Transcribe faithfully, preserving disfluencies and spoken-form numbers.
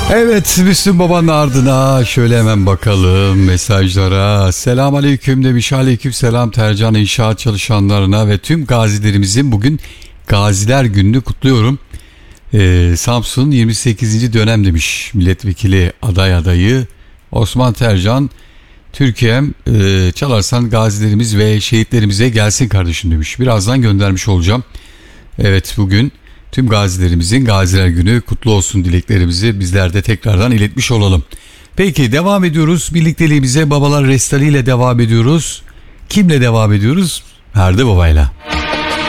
Evet, Müslüm Baba'nın ardına şöyle hemen bakalım mesajlara. Selamünaleyküm demiş. Aleyküm selam Tercan, inşaat çalışanlarına ve tüm gazilerimizin bugün Gaziler Günü'nü kutluyorum. Ee, Samsun yirmi sekizinci dönem demiş milletvekili aday adayı Osman Tercan. Türkiye'm e, çalarsan gazilerimiz ve şehitlerimize gelsin kardeşim demiş. Birazdan göndermiş olacağım. Evet, bugün tüm gazilerimizin Gaziler Günü kutlu olsun dileklerimizi bizler de tekrardan iletmiş olalım. Peki, devam ediyoruz. Birlikteliğimize Babalar Restali ile devam ediyoruz. Kimle devam ediyoruz? Ferdi Baba'yla.